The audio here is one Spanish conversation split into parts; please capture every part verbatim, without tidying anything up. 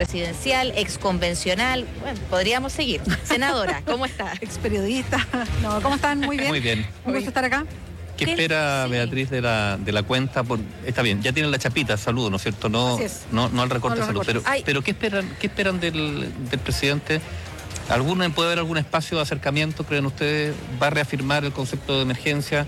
presidencial, ex convencional. Bueno, podríamos seguir. Senadora, ¿cómo está? Ex periodista. No, ¿cómo están? Muy bien. Muy bien. Un gusto estar acá. ¿Qué, ¿Qué espera sí. Beatriz de la, de la cuenta? Por, está bien, ya tienen la chapita, saludo, ¿no es cierto? No, Así es. no, no al recorte No de los salud. Pero, recortes. pero ¿qué esperan, qué esperan del, del presidente? ¿Alguna, ¿Puede haber algún espacio de acercamiento, creen ustedes? ¿Va a reafirmar el concepto de emergencia?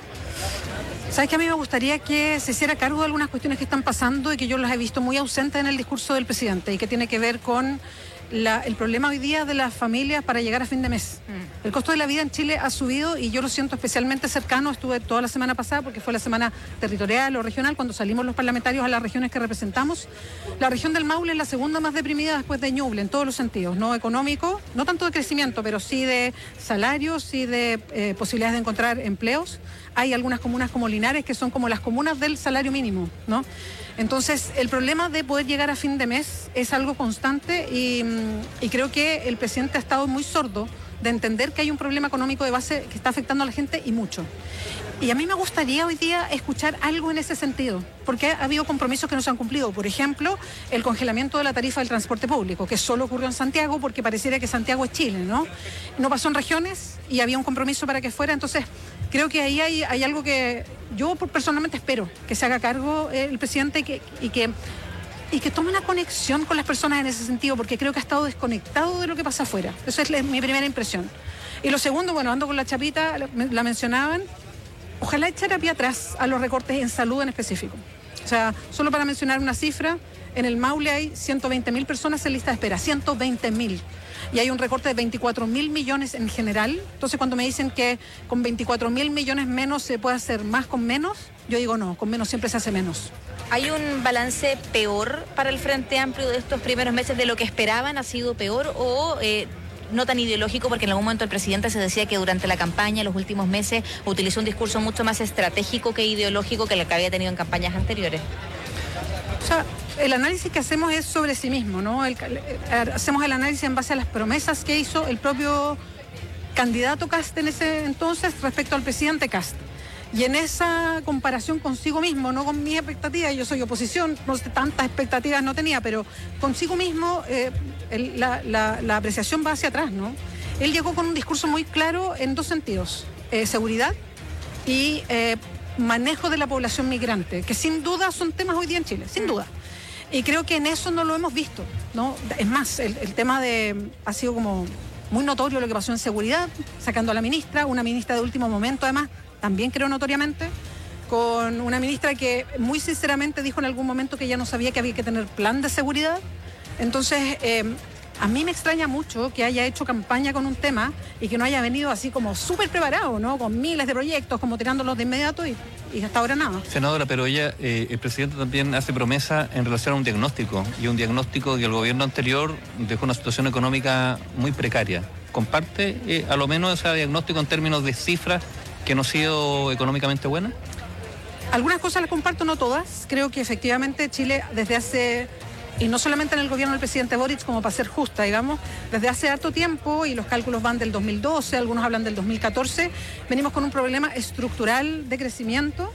¿Sabes que a mí me gustaría que se hiciera cargo de algunas cuestiones que están pasando y que yo las he visto muy ausentes en el discurso del presidente y que tiene que ver con la, el problema hoy día de las familias para llegar a fin de mes? Mm. El costo de la vida en Chile ha subido y yo lo siento especialmente cercano. Estuve toda la semana pasada porque fue la semana territorial o regional cuando salimos los parlamentarios a las regiones que representamos. La región del Maule es la segunda más deprimida después de Ñuble en todos los sentidos, no económico, no tanto de crecimiento, pero sí de salarios, sí de eh, posibilidades de encontrar empleos. Hay algunas comunas como Linares que son como las comunas del salario mínimo, ¿no? Entonces, el problema de poder llegar a fin de mes es algo constante y, y creo que el presidente ha estado muy sordo de entender que hay un problema económico de base que está afectando a la gente y mucho. Y a mí me gustaría hoy día escuchar algo en ese sentido, porque ha habido compromisos que no se han cumplido. Por ejemplo, el congelamiento de la tarifa del transporte público, que solo ocurrió en Santiago porque pareciera que Santiago es Chile, ¿no? No pasó en regiones y había un compromiso para que fuera. Entonces, creo que ahí hay, hay algo que yo personalmente espero que se haga cargo el presidente y que, y que y que tome una conexión con las personas en ese sentido, porque creo que ha estado desconectado de lo que pasa afuera. Esa es mi primera impresión. Y lo segundo, bueno, ando con la chapita, la mencionaban, ojalá echara pie atrás a los recortes en salud en específico. O sea, solo para mencionar una cifra, en el Maule hay ciento veinte mil personas en lista de espera, ciento veinte mil. Y hay un recorte de veinticuatro mil millones en general. Entonces, cuando me dicen que con veinticuatro mil millones menos se puede hacer más con menos, yo digo no, con menos siempre se hace menos. ¿Hay un balance peor para el Frente Amplio de estos primeros meses de lo que esperaban? ¿Ha sido peor o eh, no tan ideológico? Porque en algún momento el presidente se decía que durante la campaña, los últimos meses, utilizó un discurso mucho más estratégico que ideológico que el que había tenido en campañas anteriores. O sea, el análisis que hacemos es sobre sí mismo, ¿no? El, el, hacemos el análisis en base a las promesas que hizo el propio candidato Kast en ese entonces respecto al presidente Kast. Y en esa comparación consigo mismo, no con mis expectativas, yo soy oposición, no sé, tantas expectativas no tenía, pero consigo mismo eh, el, la, la, la apreciación va hacia atrás, ¿no? Él llegó con un discurso muy claro en dos sentidos, eh, seguridad y eh, manejo de la población migrante, que sin duda son temas hoy día en Chile, sin duda. Y creo que en eso no lo hemos visto, ¿no? Es más, el, el tema de, ha sido como muy notorio lo que pasó en seguridad, sacando a la ministra, una ministra de último momento además, también creo notoriamente, con una ministra que muy sinceramente dijo en algún momento que ya no sabía que había que tener plan de seguridad. Entonces, eh, a mí me extraña mucho que haya hecho campaña con un tema y que no haya venido así como súper preparado, ¿no? Con miles de proyectos, como tirándolos de inmediato y, y hasta ahora nada. Senadora, pero ella, eh, el presidente también hace promesa en relación a un diagnóstico, y un diagnóstico que el gobierno anterior dejó una situación económica muy precaria. ¿Comparte eh, a lo menos ese diagnóstico en términos de cifras que no ha sido económicamente buena? Algunas cosas las comparto, no todas. Creo que efectivamente Chile desde hace, y no solamente en el gobierno del presidente Boric, como para ser justa, digamos, desde hace harto tiempo, y los cálculos van del dos mil doce, algunos hablan del dos mil catorce, venimos con un problema estructural de crecimiento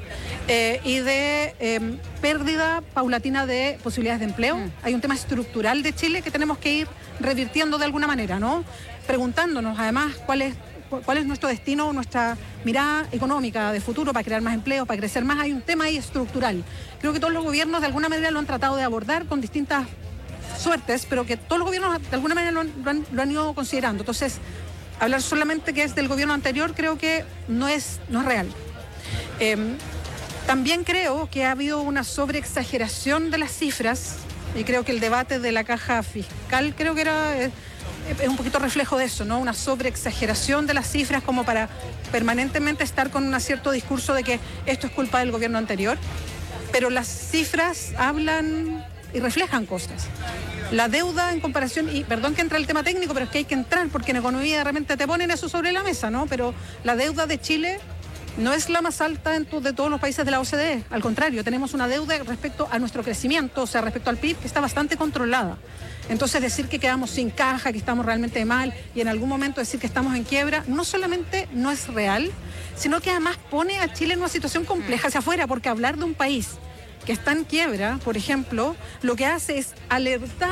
eh, y de eh, pérdida paulatina de posibilidades de empleo. Mm. Hay un tema estructural de Chile que tenemos que ir revirtiendo de alguna manera, ¿no? Preguntándonos además cuál es cuál es nuestro destino, nuestra mirada económica de futuro para crear más empleos, para crecer más. Hay un tema ahí estructural. Creo que todos los gobiernos de alguna manera lo han tratado de abordar con distintas suertes, pero que todos los gobiernos de alguna manera lo han, lo han, lo han ido considerando. Entonces, hablar solamente que es del gobierno anterior creo que no es, no es real. Eh, también creo que ha habido una sobreexageración de las cifras y creo que el debate de la caja fiscal creo que era... Eh, es un poquito reflejo de eso, ¿no? Una sobreexageración de las cifras como para permanentemente estar con un cierto discurso de que esto es culpa del gobierno anterior, pero las cifras hablan y reflejan cosas. La deuda en comparación, y perdón que entre el tema técnico, pero es que hay que entrar porque en economía de repente te ponen eso sobre la mesa, ¿no? Pero la deuda de Chile no es la más alta en to- de todos los países de la O C D E, al contrario, tenemos una deuda respecto a nuestro crecimiento, o sea, respecto al P I B, que está bastante controlada. Entonces, decir que quedamos sin caja, que estamos realmente mal, y en algún momento decir que estamos en quiebra, no solamente no es real, sino que además pone a Chile en una situación compleja hacia afuera, porque hablar de un país que está en quiebra, por ejemplo, lo que hace es alertar